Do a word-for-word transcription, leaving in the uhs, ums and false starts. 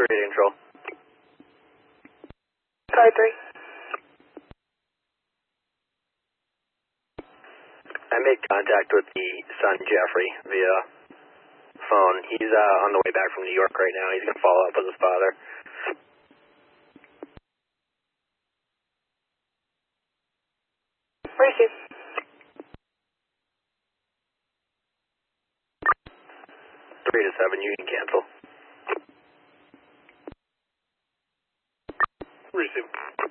three to control. Car three. I made contact with the son, Jeffrey, via phone. He's uh, on the way back from New York right now. He's going to follow up with his father. Receive. three to seven, you can cancel. Receive.